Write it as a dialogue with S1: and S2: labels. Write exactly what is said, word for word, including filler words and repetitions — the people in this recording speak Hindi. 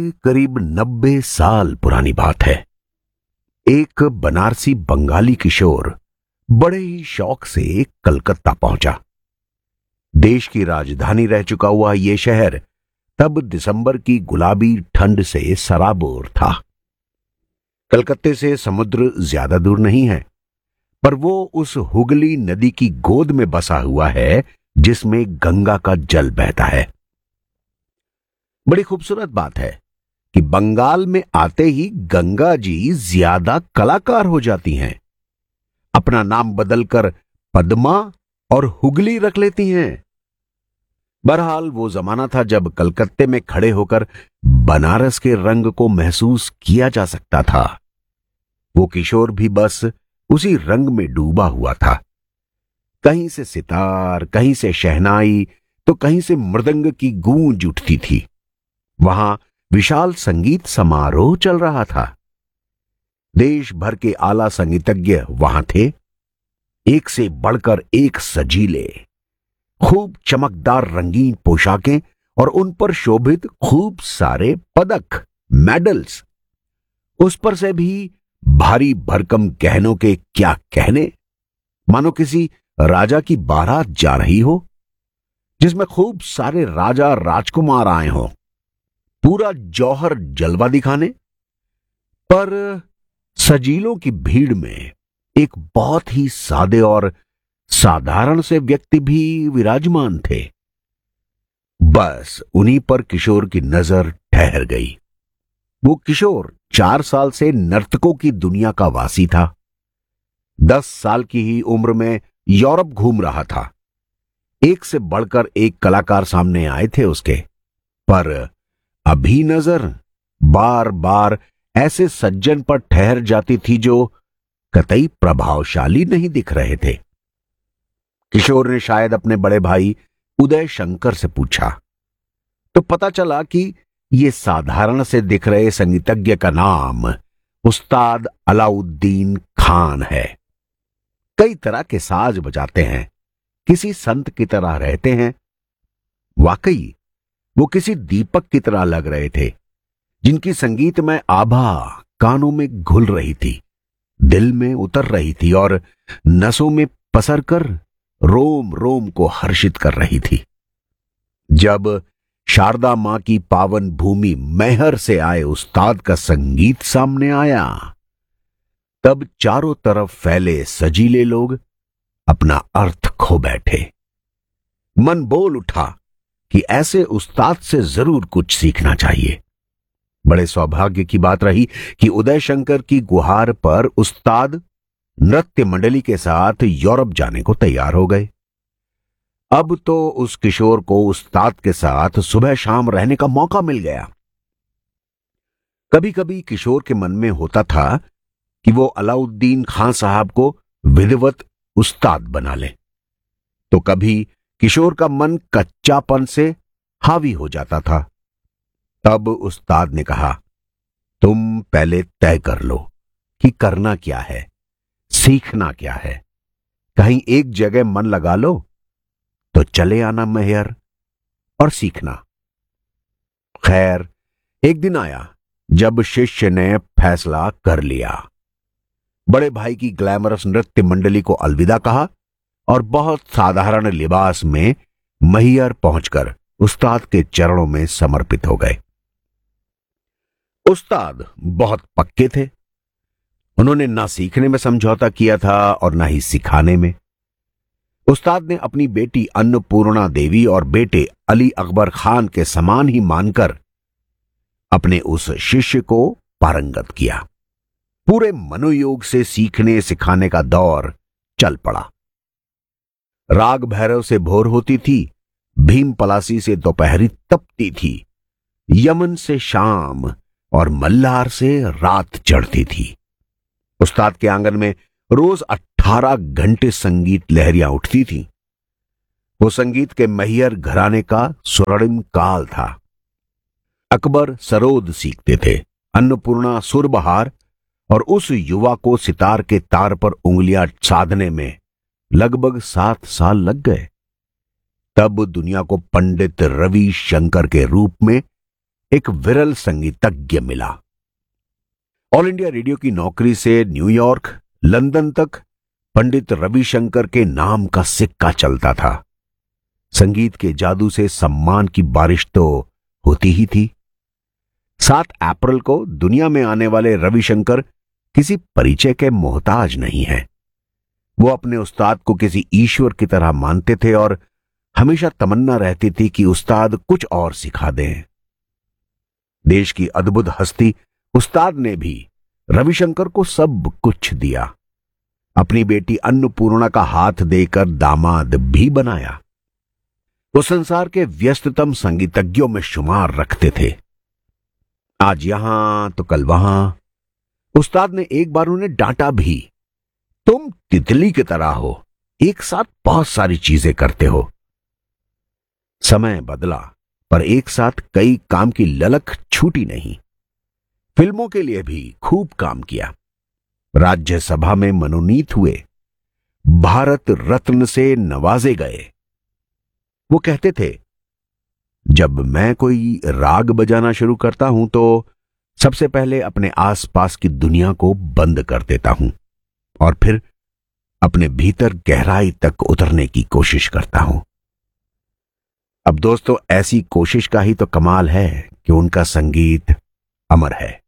S1: करीब नब्बे साल पुरानी बात है। एक बनारसी बंगाली किशोर बड़े ही शौक से कलकत्ता पहुंचा। देश की राजधानी रह चुका हुआ यह शहर तब दिसंबर की गुलाबी ठंड से सराबोर था। कलकत्ते से समुद्र ज्यादा दूर नहीं है, पर वो उस हुगली नदी की गोद में बसा हुआ है जिसमें गंगा का जल बहता है। बड़ी खूबसूरत बात है कि बंगाल में आते ही गंगा जी ज्यादा कलाकार हो जाती हैं। अपना नाम बदलकर पद्मा और हुगली रख लेती हैं। बहरहाल वो जमाना था जब कलकत्ते में खड़े होकर बनारस के रंग को महसूस किया जा सकता था। वो किशोर भी बस उसी रंग में डूबा हुआ था। कहीं से सितार, कहीं से शहनाई, तो कहीं से मृदंग की गूंज उठती थी। वहां विशाल संगीत समारोह चल रहा था। देश भर के आला संगीतज्ञ वहां थे। एक से बढ़कर एक सजीले, खूब चमकदार रंगीन पोशाकें और उन पर शोभित खूब सारे पदक, मेडल्स। उस पर से भी भारी भरकम गहनों के क्या कहने, मानो किसी राजा की बारात जा रही हो जिसमें खूब सारे राजा राजकुमार आए हों, पूरा जौहर जलवा दिखाने। पर सजीलों की भीड़ में एक बहुत ही सादे और साधारण से व्यक्ति भी विराजमान थे। बस उन्हीं पर किशोर की नजर ठहर गई। वो किशोर चार साल से नर्तकों की दुनिया का वासी था। दस साल की ही उम्र में यूरोप घूम रहा था। एक से बढ़कर एक कलाकार सामने आए थे उसके, पर अभी नजर बार बार ऐसे सज्जन पर ठहर जाती थी जो कतई प्रभावशाली नहीं दिख रहे थे। किशोर ने शायद अपने बड़े भाई उदय शंकर से पूछा तो पता चला कि ये साधारण से दिख रहे संगीतज्ञ का नाम उस्ताद अलाउद्दीन खान है। कई तरह के साज बजाते हैं, किसी संत की तरह रहते हैं। वाकई वो किसी दीपक की तरह लग रहे थे जिनकी संगीतमय आभा कानों में घुल रही थी, दिल में उतर रही थी और नसों में पसर कर रोम रोम को हर्षित कर रही थी। जब शारदा मां की पावन भूमि मैहर से आए उस्ताद का संगीत सामने आया, तब चारों तरफ फैले सजीले लोग अपना अर्थ खो बैठे। मन बोल उठा कि ऐसे उस्ताद से जरूर कुछ सीखना चाहिए। बड़े सौभाग्य की बात रही कि उदय शंकर की गुहार पर उस्ताद नृत्य मंडली के साथ यूरोप जाने को तैयार हो गए। अब तो उस किशोर को उस्ताद के साथ सुबह शाम रहने का मौका मिल गया। कभी कभी किशोर के मन में होता था कि वो अलाउद्दीन खान साहब को विधिवत उस्ताद बना ले, तो कभी किशोर का मन कच्चापन से हावी हो जाता था। तब उस्ताद ने कहा, तुम पहले तय कर लो कि करना क्या है, सीखना क्या है। कहीं एक जगह मन लगा लो तो चले आना मैहर और सीखना। खैर, एक दिन आया जब शिष्य ने फैसला कर लिया। बड़े भाई की ग्लैमरस नृत्य मंडली को अलविदा कहा और बहुत साधारण लिबास में मैहर पहुंचकर उस्ताद के चरणों में समर्पित हो गए। उस्ताद बहुत पक्के थे। उन्होंने ना सीखने में समझौता किया था और ना ही सिखाने में। उस्ताद ने अपनी बेटी अन्नपूर्णा देवी और बेटे अली अकबर खान के समान ही मानकर अपने उस शिष्य को पारंगत किया। पूरे मनोयोग से सीखने सिखाने का दौर चल पड़ा। राग भैरव से भोर होती थी, भीम पलासी से दोपहरी तपती थी, यमन से शाम और मल्हार से रात चढ़ती थी। उस्ताद के आंगन में रोज अठारह घंटे संगीत लहरियां उठती थीं। वो संगीत के मैहर घराने का स्वर्णिम काल था। अकबर सरोद सीखते थे, अन्नपूर्णा सुरबहार, और उस युवा को सितार के तार पर उंगलियां साधने में लगभग सात साल लग गए। तब दुनिया को पंडित रवि शंकर के रूप में एक विरल संगीतज्ञ मिला। ऑल इंडिया रेडियो की नौकरी से न्यूयॉर्क, लंदन तक पंडित रविशंकर के नाम का सिक्का चलता था। संगीत के जादू से सम्मान की बारिश तो होती ही थी। सात अप्रैल को दुनिया में आने वाले रविशंकर किसी परिचय के मोहताज नहीं हैं। वो अपने उस्ताद को किसी ईश्वर की तरह मानते थे और हमेशा तमन्ना रहती थी कि उस्ताद कुछ और सिखा दें। देश की अद्भुत हस्ती उस्ताद ने भी रविशंकर को सब कुछ दिया। अपनी बेटी अन्नपूर्णा का हाथ देकर दामाद भी बनाया। वो संसार के व्यस्ततम संगीतज्ञों में शुमार रखते थे। आज यहां तो कल वहां। उस्ताद ने एक बार उन्हें डांटा भी, तुम तितली की तरह हो, एक साथ बहुत सारी चीजें करते हो। समय बदला पर एक साथ कई काम की ललक छूटी नहीं। फिल्मों के लिए भी खूब काम किया। राज्यसभा में मनोनीत हुए, भारत रत्न से नवाजे गए। वो कहते थे, जब मैं कोई राग बजाना शुरू करता हूं तो सबसे पहले अपने आसपास की दुनिया को बंद कर देता हूं और फिर अपने भीतर गहराई तक उतरने की कोशिश करता हूं। अब दोस्तों, ऐसी कोशिश का ही तो कमाल है कि उनका संगीत अमर है।